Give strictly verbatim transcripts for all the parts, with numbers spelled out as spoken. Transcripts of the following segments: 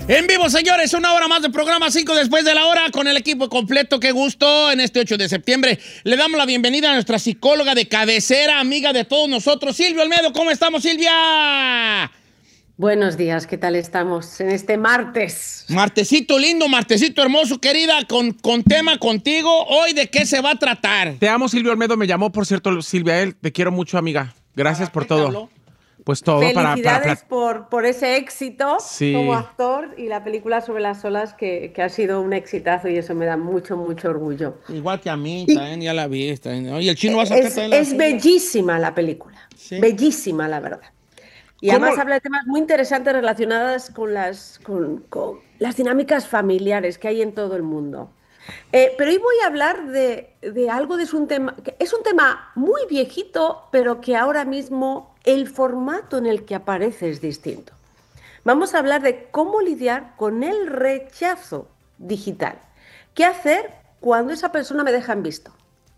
En vivo, señores, una hora más de programa, cinco después de la hora, con el equipo completo. Qué gusto. En este ocho de septiembre le damos la bienvenida a nuestra psicóloga de cabecera, amiga de todos nosotros, Silvia Olmedo. ¿Cómo estamos, Silvia? Buenos días, ¿qué tal estamos en este martes? Martesito lindo, martesito hermoso, querida, con, con tema contigo. Hoy, ¿de qué se va a tratar? Te amo, Silvia Olmedo. Me llamó, por cierto, Silvia, él. Te quiero mucho, amiga. Gracias por todo. Habló? Pues todo para... Felicidades para, para... por, por ese éxito Sí. como actor y la película sobre las olas que, que ha sido un exitazo y eso me da mucho, mucho orgullo. Igual que a mí, Y- también ya la vi. También. Oye, el chino va a sacar Es, también la es suya. bellísima la película, Sí. bellísima la verdad. Y ¿Cómo? además habla de temas muy interesantes relacionados con las, con, con las dinámicas familiares que hay en todo el mundo. Eh, pero hoy voy a hablar de, de algo de es un tema, que es un tema muy viejito, pero que ahora mismo el formato en el que aparece es distinto. Vamos a hablar de cómo lidiar con el rechazo digital. ¿Qué hacer cuando esa persona me deja en visto?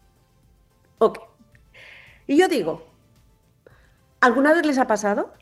Ok. Y yo digo, ¿alguna vez les ha pasado?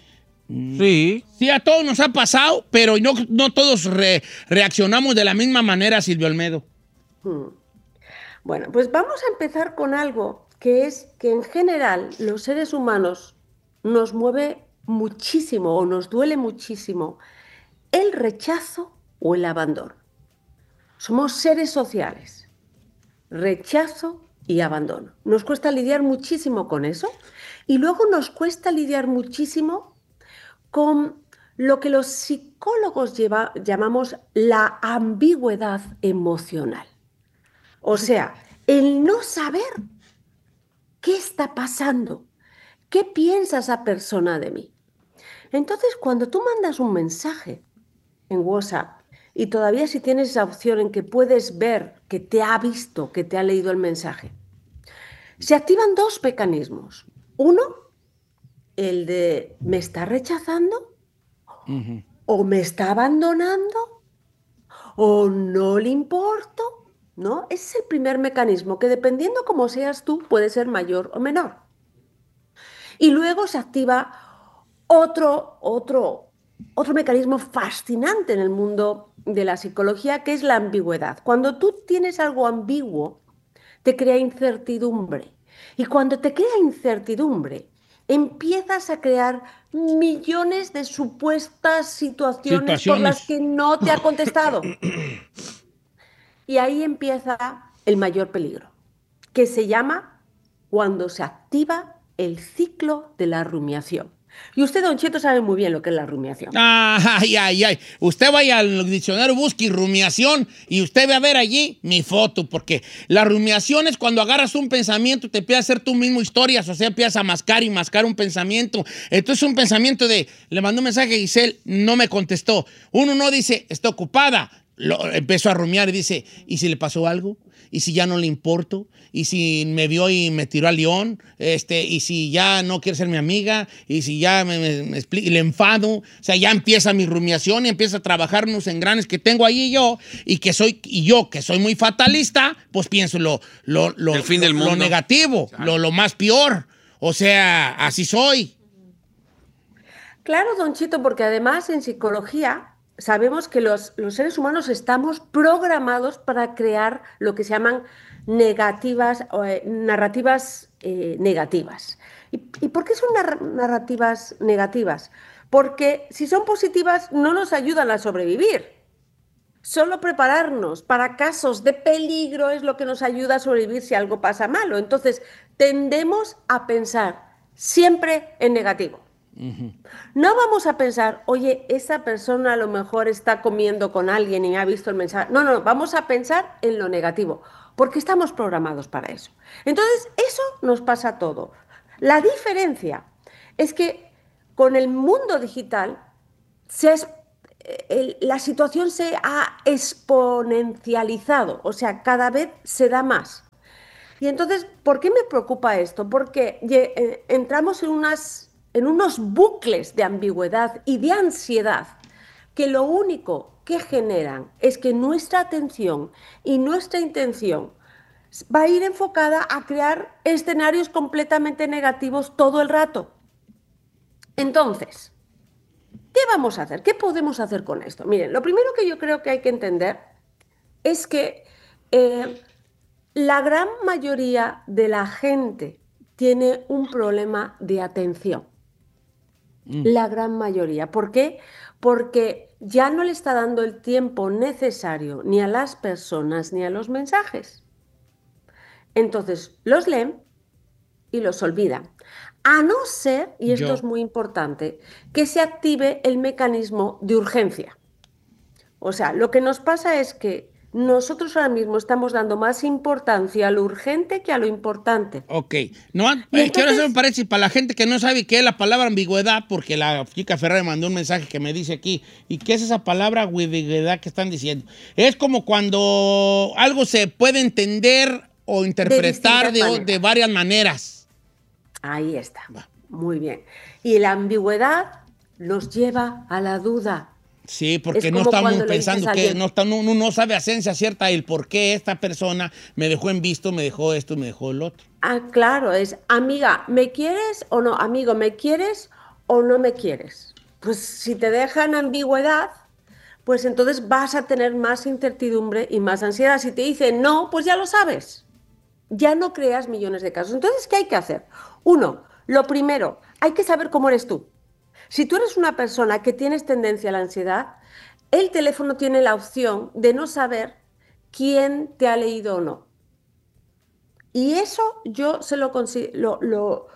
Sí. Sí, a todos nos ha pasado, pero no, no todos re- reaccionamos de la misma manera, Silvio Olmedo. Hmm. Bueno, pues vamos a empezar con algo que es que en general los seres humanos nos mueve muchísimo o nos duele muchísimo el rechazo o el abandono. Somos seres sociales, rechazo y abandono. Nos cuesta lidiar muchísimo con eso y luego nos cuesta lidiar muchísimo con lo que los psicólogos lleva- llamamos la ambigüedad emocional. O sea, el no saber qué está pasando, qué piensa esa persona de mí. Entonces, cuando tú mandas un mensaje en WhatsApp y todavía si tienes esa opción en que puedes ver que te ha visto, que te ha leído el mensaje, se activan dos mecanismos. Uno, el de me está rechazando Ujú. o me está abandonando o no le importo, ¿no? Ese es el primer mecanismo que dependiendo cómo seas tú puede ser mayor o menor. Y luego se activa otro, otro, otro mecanismo fascinante en el mundo de la psicología, que es la ambigüedad. Cuando tú tienes algo ambiguo, te crea incertidumbre. Y cuando te crea incertidumbre, empiezas a crear millones de supuestas situaciones por las Situaciones. que no te ha contestado. Y ahí empieza el mayor peligro, que se llama cuando se activa el ciclo de la rumiación. Y usted, Don Cheto, sabe muy bien lo que es la rumiación. Ay, ay, ay. Usted vaya al diccionario, busque rumiación y usted ve a ver allí mi foto, porque la rumiación es cuando agarras un pensamiento, te empiezas a hacer tú mismo historias, o sea, empiezas a mascar y mascar un pensamiento. Entonces, un pensamiento de, le mandó un mensaje a Giselle, no me contestó. Uno no dice, está ocupada. Lo, empezó a rumiar y dice, ¿y si le pasó algo? ¿Y si ya no le importo? ¿Y si me vio y me tiró al león? Este, ¿y si ya no quiere ser mi amiga? ¿Y si ya me, me, me explica? Y le enfado. O sea, ya empieza mi rumiación y empieza a trabajar unos engranes que tengo ahí yo y que soy, y yo, que soy muy fatalista, pues pienso lo, lo, lo, El fin lo, del mundo. lo negativo, lo, lo más peor. O sea, así soy. Claro, Don Chito, porque además en psicología sabemos que los, los seres humanos estamos programados para crear lo que se llaman negativas, eh, narrativas eh, negativas. ¿Y, ¿Y por qué son nar narrativas negativas? Porque si son positivas no nos ayudan a sobrevivir. Solo prepararnos para casos de peligro es lo que nos ayuda a sobrevivir si algo pasa malo. Entonces, tendemos a pensar siempre en negativo. Uh-huh. No vamos a pensar, oye, esa persona a lo mejor está comiendo con alguien y ha visto el mensaje. No, no, vamos a pensar en lo negativo, porque estamos programados para eso. Entonces, eso nos pasa todo. La diferencia es que con el mundo digital se es El, la situación se ha exponencializado, o sea, cada vez se da más. Y entonces, ¿por qué me preocupa esto? Porque eh, entramos en, unas, en unos bucles de ambigüedad y de ansiedad que lo único que generan es que nuestra atención y nuestra intención va a ir enfocada a crear escenarios completamente negativos todo el rato. Entonces, ¿Qué vamos a hacer? ¿Qué podemos hacer con esto? Miren, lo primero que yo creo que hay que entender es que eh, la gran mayoría de la gente tiene un problema de atención. Mm. La gran mayoría. ¿Por qué? Porque ya no le está dando el tiempo necesario ni a las personas ni a los mensajes. Entonces, los leen y los olvidan. A no ser, y esto Yo. es muy importante, que se active el mecanismo de urgencia. O sea, lo que nos pasa es que nosotros ahora mismo estamos dando más importancia a lo urgente que a lo importante. Ok. No, eh, entonces, quiero hacer un paréntesis para la gente que no sabe qué es la palabra ambigüedad, porque la chica Ferrari mandó un mensaje que me dice aquí. ¿Y qué es esa palabra ambigüedad que están diciendo? Es como cuando algo se puede entender o interpretar de, de, de varias maneras. Ahí está. Va. Muy bien. Y la ambigüedad nos lleva a la duda. Sí, porque no estamos pensando que no, está, no, no sabe a ciencia cierta el por qué esta persona me dejó en visto, me dejó esto, me dejó el otro. Ah, claro, es, amiga, ¿me quieres o no? Amigo, ¿me quieres o no me quieres? Pues si te dejan ambigüedad, pues entonces vas a tener más incertidumbre y más ansiedad. Si te dicen no, pues ya lo sabes. Ya no creas millones de casos. Entonces, ¿qué hay que hacer? Uno, lo primero, hay que saber cómo eres tú. Si tú eres una persona que tienes tendencia a la ansiedad, el teléfono tiene la opción de no saber quién te ha leído o no. Y eso yo se lo, lo, lo,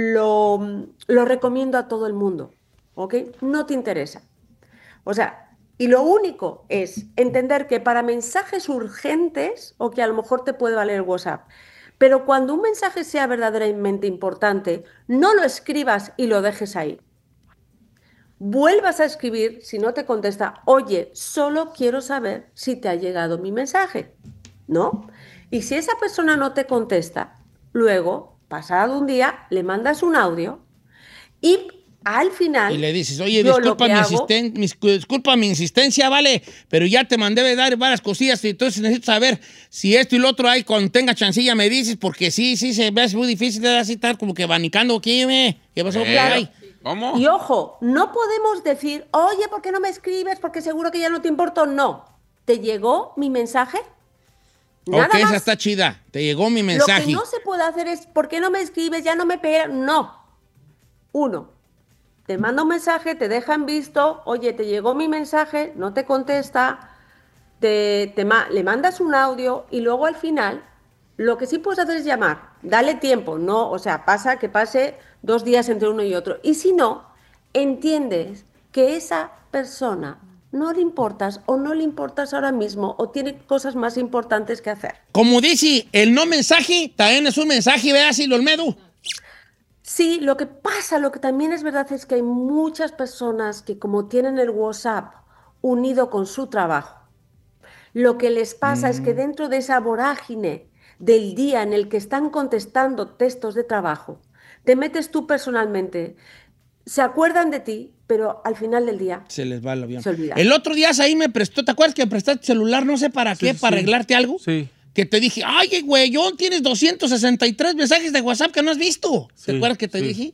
lo, lo recomiendo a todo el mundo, ¿ok? No te interesa. O sea, y lo único es entender que para mensajes urgentes, o que a lo mejor te puede valer WhatsApp, pero cuando un mensaje sea verdaderamente importante, no lo escribas y lo dejes ahí. Vuelvas a escribir, si no te contesta, oye, solo quiero saber si te ha llegado mi mensaje, ¿no? Y si esa persona no te contesta, luego, pasado un día, le mandas un audio y al final... Y le dices, oye, disculpa mi, hago, insisten, mi, disculpa mi insistencia, vale, pero ya te mandé de dar varias cosillas y entonces necesito saber si esto y lo otro hay, cuando tenga chancilla me dices, porque sí, sí, se ve muy difícil de así estar como que abanicando aquí, ¿me? ¿Qué pasó? Eh, claro. ¿Cómo? Y ojo, no podemos decir, oye, ¿por qué no me escribes? Porque seguro que ya no te importo. No. ¿Te llegó mi mensaje? Nada ok, más. Esa está chida. Te llegó mi mensaje. Lo que no se puede hacer es, ¿por qué no me escribes? Ya no me pegas. No. Uno, te manda un mensaje, te dejan visto, oye, te llegó mi mensaje, no te contesta, te, te ma le mandas un audio y luego al final lo que sí puedes hacer es llamar. Dale tiempo, no, o sea, pasa que pase dos días entre uno y otro. Y si no, entiendes que esa persona no le importas o no le importas ahora mismo o tiene cosas más importantes que hacer. Como dice, el no mensaje también es un mensaje, ¿ve así, Olmedo? Sí, lo que pasa, lo que también es verdad es que hay muchas personas que como tienen el WhatsApp unido con su trabajo, lo que les pasa mm. es que dentro de esa vorágine del día en el que están contestando textos de trabajo, te metes tú personalmente, se acuerdan de ti, pero al final del día se les va el avión. Se olvida. El otro día ahí me prestó, ¿te acuerdas que me prestaste celular? No sé para sí, qué, sí. para arreglarte algo. Sí. Que te dije, ay, güey, yo tienes doscientos sesenta y tres mensajes de WhatsApp que no has visto. ¿Te sí, acuerdas que te sí. dije?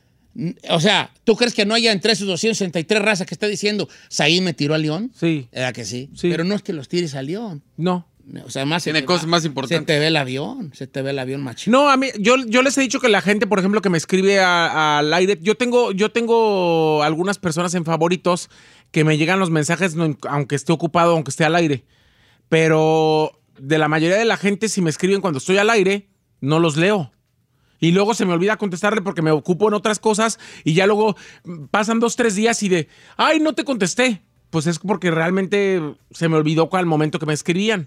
O sea, ¿tú crees que no haya entre esos doscientos sesenta y tres razas que está diciendo, Said me tiró a León? Sí. ¿Era que sí? Sí. Pero no es que los tires a León. No. O sea, más tiene cosas va, más importantes. Se te ve el avión, se te ve el avión machín. No, a mí, yo, yo les he dicho que la gente, por ejemplo, que me escribe al aire, yo tengo, yo tengo algunas personas en favoritos que me llegan los mensajes, aunque esté ocupado, aunque esté al aire. Pero de la mayoría de la gente, si me escriben cuando estoy al aire, no los leo. Y luego se me olvida contestarle porque me ocupo en otras cosas y ya luego pasan dos, tres días y de, ay, no te contesté. Pues es porque realmente se me olvidó al momento que me escribían.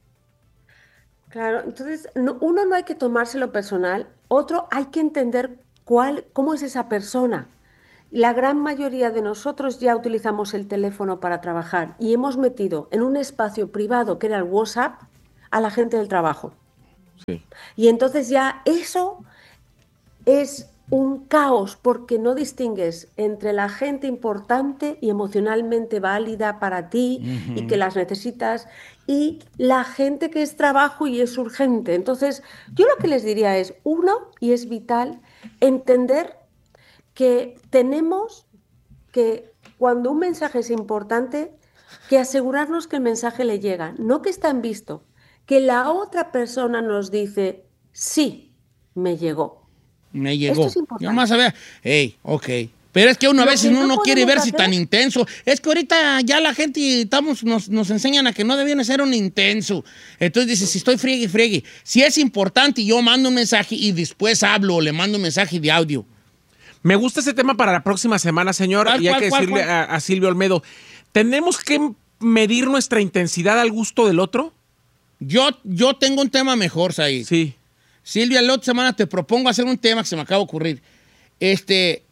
Claro, entonces no, uno no hay que tomárselo personal, otro hay que entender cuál, cómo es esa persona. La gran mayoría de nosotros ya utilizamos el teléfono para trabajar y hemos metido en un espacio privado que era el WhatsApp a la gente del trabajo. Sí. Y entonces ya eso es un caos porque no distingues entre la gente importante y emocionalmente válida para ti uh-huh. y que las necesitas y la gente que es trabajo y es urgente. Entonces, yo lo que les diría es, uno, y es vital, entender que tenemos que cuando un mensaje es importante, que asegurarnos que el mensaje le llega, no que está en visto, que la otra persona nos dice, sí, me llegó. Me llegó. Esto es importante. Yo más a ver, hey, ok. Pero es que uno a Lo veces que uno no no quiere podemos verse hacer- tan intenso. Es que ahorita ya la gente estamos, nos, nos enseñan a que no debían ser un intenso. Entonces dices, si estoy friegue, friegue. Si es importante, yo mando un mensaje y después hablo o le mando un mensaje de audio. Me gusta ese tema para la próxima semana, señor. ¿Cuál, Y hay cuál, que cuál, decirle cuál? A, a Silvio Olmedo, ¿tenemos que medir nuestra intensidad al gusto del otro? Yo, yo tengo un tema mejor, Said. Sí. Silvia, la otra semana te propongo hacer un tema que se me acaba de ocurrir. Este,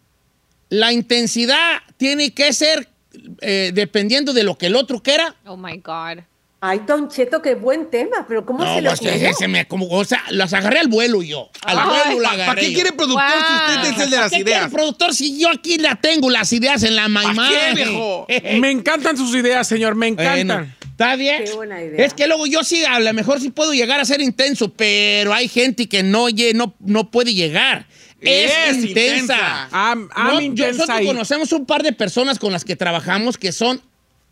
la intensidad tiene que ser eh, dependiendo de lo que el otro quiera. Oh my God. Ay, Don Cheto, qué buen tema, pero ¿cómo No, se le pues que ocurrió? se me como, o sea, las agarré al vuelo yo. Al Ay, vuelo la ¿Para agarré. qué yo. quiere productor Wow. si usted es el de las ¿Para qué quiere ideas? el productor si yo aquí la tengo las ideas en la maimá? qué, viejo? Me encantan sus ideas, señor, me encantan. Bueno, ¿está bien? Qué buena idea. Es que luego yo sí, a lo mejor sí puedo llegar a ser intenso, pero hay gente que no, lle- no, no puede llegar. Es, Es intensa. intensa. I'm, I'm No, intensa nosotros ahí. conocemos un par de personas con las que trabajamos que son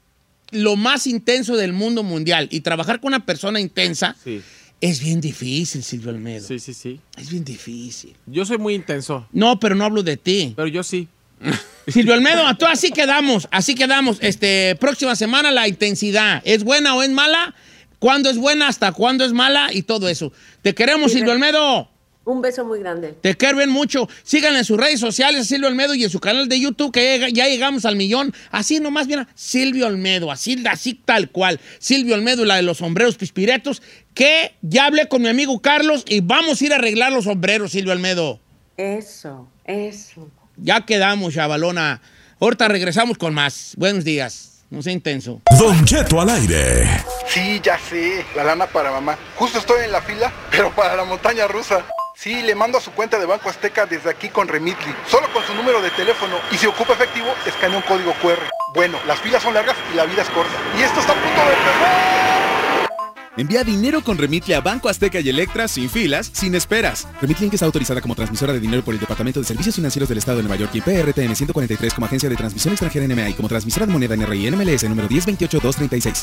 lo más intenso del mundo mundial. Y trabajar con una persona intensa Sí. es bien difícil, Silvio Olmedo. Sí, sí, sí. Es bien difícil. Yo soy muy intenso, No, pero no hablo de ti. pero yo sí. Silvio Olmedo, a todo así quedamos, así quedamos. Este, próxima semana la intensidad. ¿Es buena o es mala? ¿Cuándo es buena? ¿Hasta cuándo es mala? Y todo eso. Te queremos, Sí, Silvio de- Olmedo. Un beso muy grande. Te quiero bien mucho. Síganle en sus redes sociales a Silvio Olmedo y en su canal de YouTube, que ya, ya llegamos al millón. Así nomás, bien, Silvio Olmedo, así, así tal cual. Silvio Olmedo, la de los sombreros pispiretos, que ya hablé con mi amigo Carlos y vamos a ir a arreglar los sombreros, Silvio Olmedo. Eso, eso. Ya quedamos, chavalona. Ahorita regresamos con más. Buenos días. No sea intenso. Don Cheto al aire. Sí, ya sé, la lana para mamá. Justo estoy en la fila, pero para la montaña rusa. Sí, le mando a su cuenta de Banco Azteca desde aquí con Remitly, solo con su número de teléfono. Y si ocupa efectivo, escanea un código cu erre. Bueno, las filas son largas y la vida es corta. Y esto está a punto de empezar. Envía dinero con Remitly a Banco Azteca y Electra sin filas, sin esperas. Remitly Inc está autorizada como transmisora de dinero por el Departamento de Servicios Financieros del Estado de Nueva York y P R T N ciento cuarenta y tres como agencia de transmisión extranjera N M A y como transmisora de moneda N R I N M L S número diez veintiocho dos treinta y seis.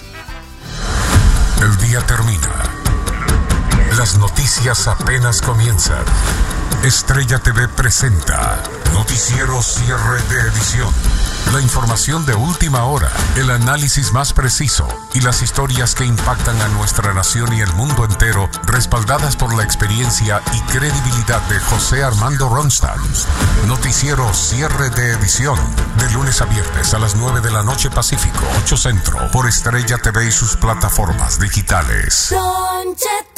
El día termina. Las noticias apenas comienzan. Estrella T V presenta Noticiero Cierre de Edición. La información de última hora, el análisis más preciso y las historias que impactan a nuestra nación y el mundo entero, respaldadas por la experiencia y credibilidad de José Armando Ronstadt. Noticiero Cierre de Edición, de lunes a viernes a las nueve de la noche Pacífico, ocho Centro, por Estrella T V y sus plataformas digitales. Don Cheto.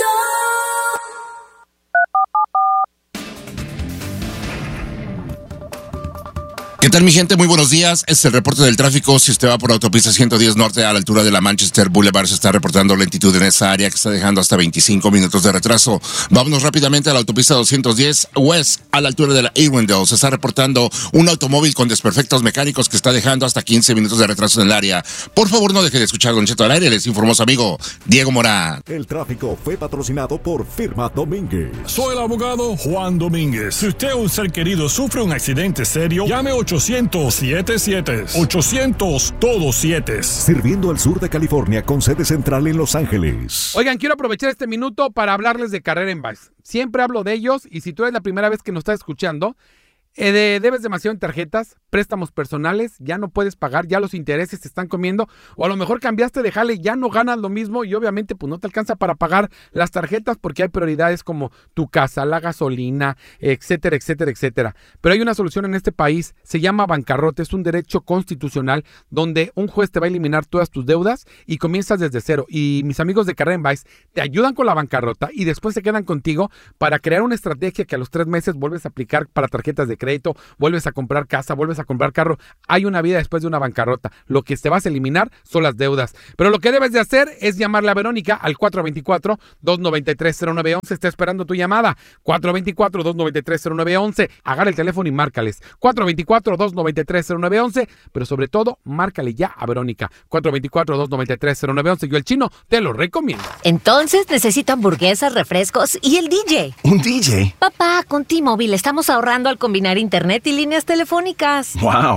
¿Qué tal, mi gente? Muy buenos días. Este es el reporte del tráfico. Si usted va por autopista ciento diez Norte a la altura de la Manchester Boulevard, se está reportando lentitud en esa área que está dejando hasta veinticinco minutos de retraso. Vámonos rápidamente a la autopista doscientos diez West a la altura de la Irwindale. Se está reportando un automóvil con desperfectos mecánicos que está dejando hasta quince minutos de retraso en el área. Por favor, no deje de escuchar Don Cheto al aire. Les informó su amigo Diego Morán. El tráfico fue patrocinado por Firma Domínguez. Soy el abogado Juan Domínguez. Si usted o un ser querido sufre un accidente serio, llame ochocientos siete siete. ochocientos todos siete. Sirviendo al sur de California con sede central en Los Ángeles. Oigan, quiero aprovechar este minuto para hablarles de Carrera Envase. Siempre hablo de ellos y si tú eres la primera vez que nos estás escuchando, eh, de, debes demasiado en tarjetas, préstamos personales, ya no puedes pagar, ya los intereses te están comiendo, o a lo mejor cambiaste de jale, ya no ganas lo mismo y obviamente pues no te alcanza para pagar las tarjetas porque hay prioridades como tu casa, la gasolina, etcétera, etcétera, etcétera. Pero hay una solución en este país, se llama bancarrota, es un derecho constitucional donde un juez te va a eliminar todas tus deudas y comienzas desde cero. Y mis amigos de Carrera Envase te ayudan con la bancarrota y después se quedan contigo para crear una estrategia que a los tres meses vuelves a aplicar para tarjetas de crédito, vuelves a comprar casa, vuelves a comprar carro. Hay una vida después de una bancarrota. Lo que te vas a eliminar son las deudas. Pero lo que debes de hacer es llamarle a Verónica al cuatro dos cuatro, dos nueve tres, cero nueve uno uno. Está esperando tu llamada. cuatro dos cuatro, dos nueve tres, cero nueve uno uno. Agarra el teléfono y márcales. cuatro dos cuatro, dos nueve tres, cero nueve uno uno. Pero sobre todo, márcale ya a Verónica. cuatro dos cuatro, dos nueve tres, cero nueve uno uno. Yo, el chino, te lo recomiendo. Entonces necesito hamburguesas, refrescos y el D J. ¿Un D J? Papá, con T-Mobile estamos ahorrando al combinar internet y líneas telefónicas. ¡Wow!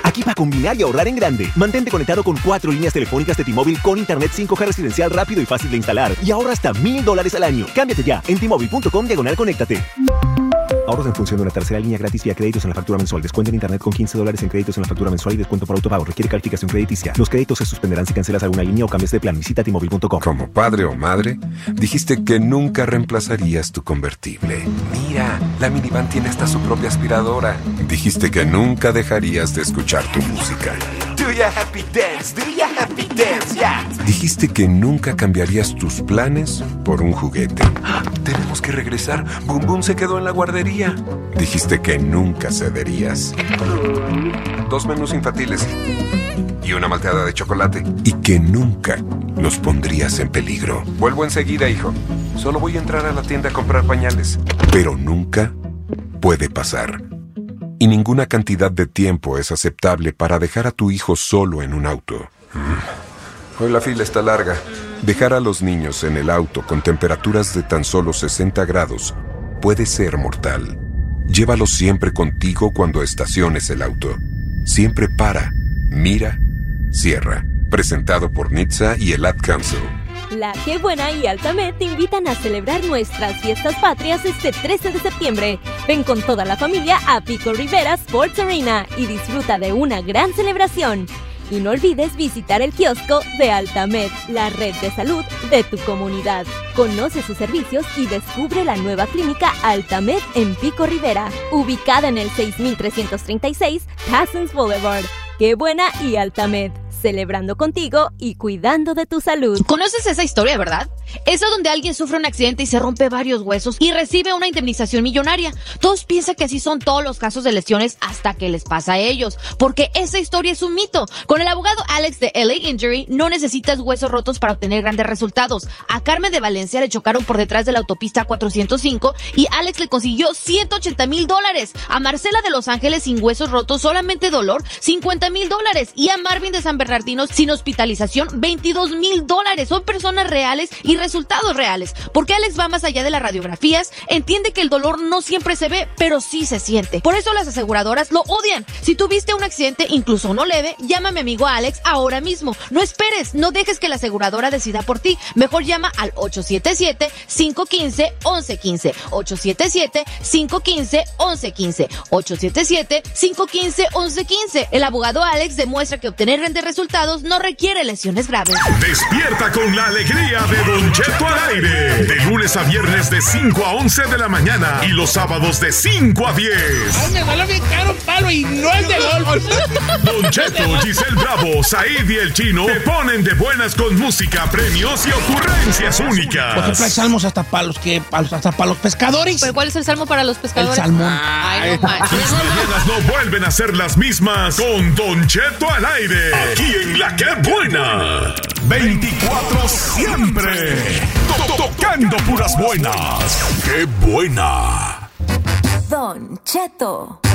Aquí para combinar y ahorrar en grande. Mantente conectado con cuatro líneas telefónicas de T-Mobile con internet cinco G residencial rápido y fácil de instalar. Y ahorra hasta mil dólares al año. Cámbiate ya en T-Mobile punto com diagonal conéctate. Ahorros en función de una tercera línea gratis vía créditos en la factura mensual. Descuento en internet con quince dólares en créditos en la factura mensual y descuento por autopago. Requiere calificación crediticia. Los créditos se suspenderán si cancelas alguna línea o cambias de plan. Visita T Mobile punto com. Como padre o madre, dijiste que nunca reemplazarías tu convertible. Mira, la minivan tiene hasta su propia aspiradora. Dijiste que nunca dejarías de escuchar tu música. Do ya happy dance, do ya happy dance, yeah. Dijiste que nunca cambiarías tus planes por un juguete. Tenemos que regresar. Boom Boom se quedó en la guardería. Dijiste que nunca cederías. Dos menús infantiles y una malteada de chocolate. Y que nunca los pondrías en peligro. Vuelvo enseguida, hijo. Solo voy a entrar a la tienda a comprar pañales. Pero nunca puede pasar. Y ninguna cantidad de tiempo es aceptable para dejar a tu hijo solo en un auto. Hoy la fila está larga. Dejar a los niños en el auto con temperaturas de tan solo sesenta grados puede ser mortal. Llévalo siempre contigo cuando estaciones el auto. Siempre para, mira, cierra. Presentado por N H T S A y el Ad Council. La Qué Buena y Altamed te invitan a celebrar nuestras fiestas patrias este trece de septiembre. Ven con toda la familia a Pico Rivera Sports Arena y disfruta de una gran celebración. Y no olvides visitar el kiosco de Altamed, la red de salud de tu comunidad. Conoce sus servicios y descubre la nueva clínica Altamed en Pico Rivera, ubicada en el seis mil trescientos treinta y seis Cousins Boulevard. Qué Buena y Altamed, celebrando contigo y cuidando de tu salud. ¿Conoces esa historia, verdad? Esa donde alguien sufre un accidente y se rompe varios huesos y recibe una indemnización millonaria. Todos piensan que así son todos los casos de lesiones hasta que les pasa a ellos, porque esa historia es un mito. Con el abogado Alex de L A Injury no necesitas huesos rotos para obtener grandes resultados. A Carmen de Valencia le chocaron por detrás de la autopista cuatrocientos cinco y Alex le consiguió ciento ochenta mil dólares. A Marcela de Los Ángeles sin huesos rotos, solamente dolor, cincuenta mil dólares. Y a Marvin de San Bernardino sin hospitalización, veintidós mil dólares. Son personas reales y resultados reales, porque Alex va más allá de las radiografías, entiende que el dolor no siempre se ve, pero sí se siente. Por eso las aseguradoras lo odian. Si tuviste un accidente, incluso uno leve, llama a mi amigo Alex ahora mismo. No esperes, no dejes que la aseguradora decida por ti. Mejor llama al ocho siete siete, cinco uno cinco, once quince, ocho siete siete, cinco uno cinco, once quince, ocho siete siete, cinco uno cinco, once quince. El abogado Alex demuestra que obtener grandes resultados no requiere lesiones graves. Despierta con la alegría de Don Cheto al aire. De lunes a viernes de cinco a once de la mañana y los sábados de cinco a diez. Aún me salió bien caro palo y no es de golf. Don Cheto, Giselle Bravo, Said y el Chino te ponen de buenas con música, premios y ocurrencias únicas. Por ejemplo, hay salmos hasta para los que hasta para los pescadores. ¿Pero cuál es el salmo para los pescadores? El salmón. Ay, no manches. Tus mañanas no vuelven a ser las mismas con Don Cheto al aire. Aquí en La Qué Buena. veinticuatro siempre. Tocando puras buenas. ¡Qué buena! Don Cheto.